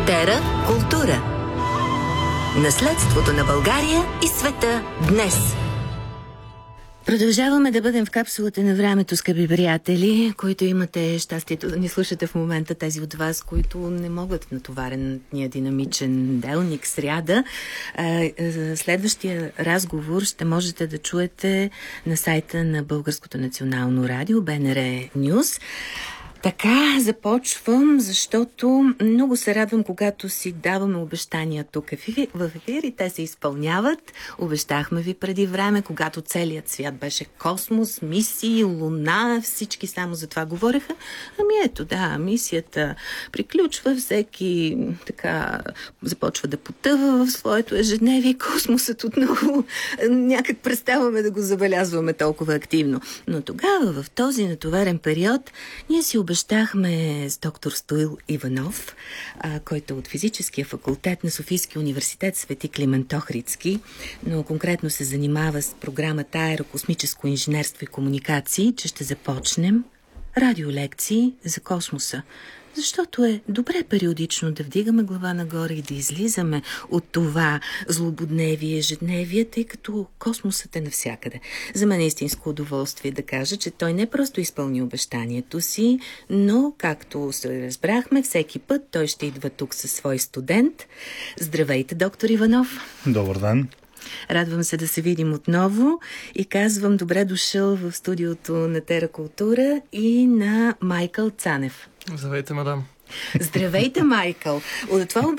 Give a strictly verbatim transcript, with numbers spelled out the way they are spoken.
Тера култура. Наследството на България и света днес. Продължаваме да бъдем в капсулата на времето, скъпи приятели, които имате щастието да ни слушате в момента, тези от вас, които не могат в натоварения динамичен делник, сряда. Следващия разговор ще можете да чуете на сайта на Българското национално радио, Б Н Р Нюз. Така започвам, защото много се радвам, когато си даваме обещания тук в ефир и те се изпълняват. Обещахме ви преди време, когато целият свят беше космос, мисии, луна, всички само за това говореха. Ами ето, да, мисията приключва, всеки така започва да потъва в своето ежедневие. Космосът отново някак преставаме да го забелязваме толкова активно. Но тогава, в този натоварен период, ние си обещахме Обещахме с доктор Стоил Иванов, а, който е от физическия факултет на Софийския университет Свети Климент Охридски, но конкретно се занимава с програмата Аерокосмическо инженерство и комуникации, че ще започнем радиолекции за космоса. Защото е добре периодично да вдигаме глава нагоре и да излизаме от това злободневие, ежедневие, тъй като космосът е навсякъде. За мен е истинско удоволствие да кажа, че той не просто изпълни обещанието си, но, както се разбрахме, всеки път той ще идва тук със свой студент. Здравейте, доктор Иванов! Добър ден! Радвам се да се видим отново и казвам добре дошъл в студиото на Тера култура и на Майкъл Цанев. Здравейте, мадам. Здравейте, Майкъл! От това